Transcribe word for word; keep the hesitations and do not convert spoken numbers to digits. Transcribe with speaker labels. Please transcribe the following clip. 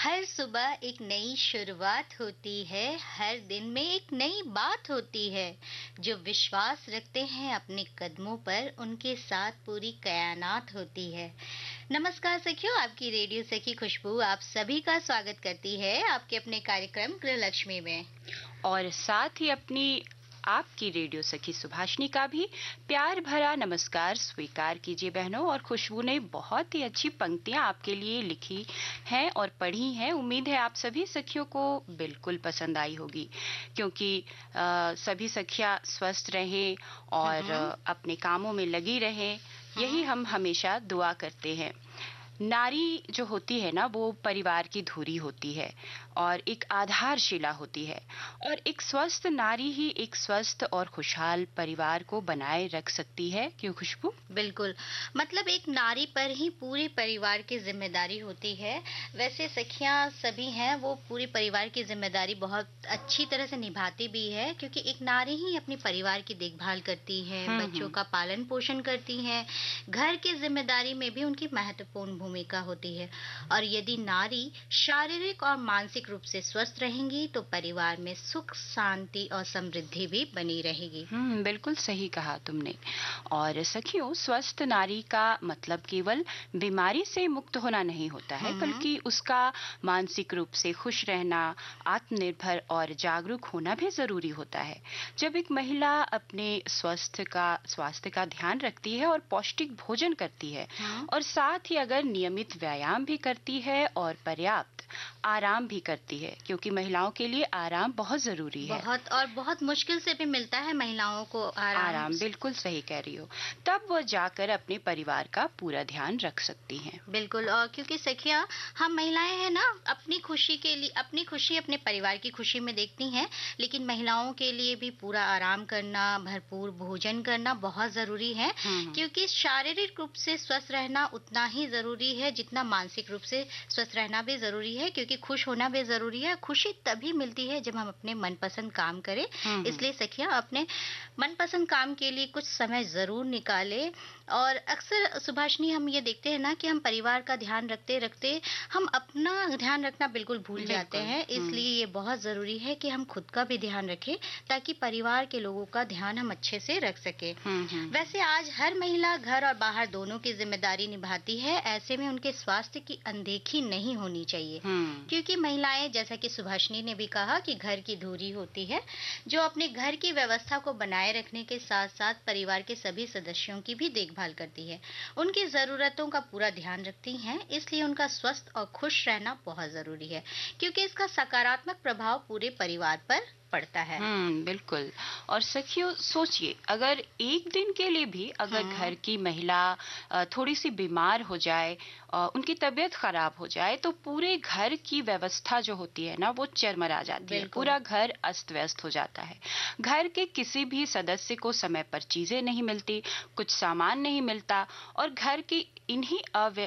Speaker 1: हर सुबह एक नई शुरुआत होती है, हर दिन में एक नई बात होती है। जो विश्वास रखते हैं अपने कदमों पर, उनके साथ पूरी कायनात होती है। नमस्कार सखियों, आपकी रेडियो सखी खुशबू आप सभी का स्वागत करती है आपके अपने कार्यक्रम गृहलक्ष्मी में।
Speaker 2: और साथ ही अपनी आपकी रेडियो सखी सुभाषिनी का भी प्यार भरा नमस्कार स्वीकार कीजिए बहनों। और खुशबू ने बहुत ही अच्छी पंक्तियां आपके लिए लिखी हैं और पढ़ी हैं। उम्मीद है आप सभी सखियों को बिल्कुल पसंद आई होगी, क्योंकि आ, सभी सखियां स्वस्थ रहें और
Speaker 1: हम्म।
Speaker 2: अपने कामों में लगी रहें, यही
Speaker 1: हम्म।
Speaker 2: हम हमेशा दुआ करते हैं। नारी जो होती है ना, वो परिवार की धुरी होती है और एक आधारशिला होती है। और एक स्वस्थ नारी ही एक स्वस्थ और खुशहाल परिवार को बनाए रख सकती है। क्यों खुशबू?
Speaker 1: बिल्कुल, मतलब एक नारी पर ही पूरे परिवार की जिम्मेदारी होती है। वैसे सखियां सभी हैं वो पूरे परिवार की जिम्मेदारी बहुत अच्छी तरह से निभाती भी है, क्योंकि एक नारी ही अपने परिवार की देखभाल करती है,
Speaker 2: हम्म
Speaker 1: बच्चों
Speaker 2: हम्म
Speaker 1: का पालन पोषण करती है, घर की जिम्मेदारी में भी उनकी महत्वपूर्ण भूमिका होती है। और यदि नारी शारीरिक और मानसिक रूप से स्वस्थ रहेंगी तो परिवार में सुख, शांति और समृद्धि भी बनी रहेगी।
Speaker 2: हम्म बिल्कुल सही कहा तुमने। और सखियों, स्वस्थ नारी का मतलब केवल बीमारी से मुक्त होना नहीं होता है,
Speaker 1: हम्म।
Speaker 2: बल्कि उसका मानसिक रूप से खुश रहना, आत्मनिर्भर और जागरूक होना भी जरूरी होता है। जब एक महिला अपने स्वास्थ्य का स्वास्थ्य का ध्यान रखती है और पौष्टिक भोजन करती है
Speaker 1: हम्म।
Speaker 2: और साथ ही अगर नियमित व्यायाम भी करती है और पर्याप्त आराम भी करती है, क्योंकि महिलाओं के लिए आराम बहुत जरूरी है।
Speaker 1: बहुत और बहुत मुश्किल से भी मिलता है महिलाओं को आराम।
Speaker 2: आराम, बिल्कुल सही कह रही हो। तब वो जाकर अपने परिवार का पूरा ध्यान रख सकती हैं।
Speaker 1: बिल्कुल, और क्योंकि सखिया हम महिलाएं हैं ना, अपनी खुशी के लिए अपनी खुशी अपने परिवार की खुशी में देखती हैं, लेकिन महिलाओं के लिए भी पूरा आराम करना, भरपूर भोजन करना बहुत जरूरी है।
Speaker 2: हम्म
Speaker 1: क्योंकि शारीरिक रूप से स्वस्थ रहना उतना ही जरूरी है जितना मानसिक रूप से स्वस्थ रहना भी जरूरी है, क्योंकि खुश होना भी जरूरी है। खुशी तभी मिलती है जब हम अपने मनपसंद काम करें।
Speaker 2: हम्म हम्म
Speaker 1: इसलिए सखिया अपने मनपसंद काम के लिए कुछ समय जरूर निकालें। और अक्सर सुभाषिनी हम ये देखते हैं ना कि हम परिवार का ध्यान रखते रखते हम अपना ध्यान रखना बिल्कुल भूल जाते
Speaker 2: बिल्कुल।
Speaker 1: हैं।
Speaker 2: हम्म
Speaker 1: इसलिए ये बहुत जरूरी है कि हम खुद का भी ध्यान रखें, ताकि परिवार के लोगों का ध्यान हम अच्छे से रख सके।
Speaker 2: हम्म हम्म
Speaker 1: वैसे आज हर महिला घर और बाहर दोनों की जिम्मेदारी निभाती है। ऐसे में उनके स्वास्थ्य की अनदेखी नहीं होनी चाहिए,
Speaker 2: हम्म
Speaker 1: क्योंकि महिलाएं, जैसा कि सुभाषिनी ने भी कहा, कि घर की धुरी होती है, जो अपने घर की व्यवस्था को बनाए रखने के साथ साथ परिवार के सभी सदस्यों की भी देखभाल करती है, उनकी जरूरतों का पूरा ध्यान रखती हैं। इसलिए उनका स्वस्थ और खुश रहना बहुत जरूरी है, क्योंकि इसका सकारात्मक प्रभाव पूरे परिवार पर पड़ता है।
Speaker 2: हम्म बिल्कुल। और सखियों सोचिए, अगर एक दिन के लिए भी अगर घर
Speaker 1: हम्म।
Speaker 2: की महिला अ, थोड़ी सी बीमार हो जाए, अ, उनकी तबीयत खराब हो जाए, तो पूरे घर की व्यवस्था जो होती है ना, वो चरमरा जाती है।
Speaker 1: बिल्कुल।
Speaker 2: पूरा घर अस्त व्यस्त हो जाता है। घर के किसी भी सदस्य को समय पर चीजें नहीं मिलती, कुछ सामान नहीं मिलता, और घर की इन्हीं अव्य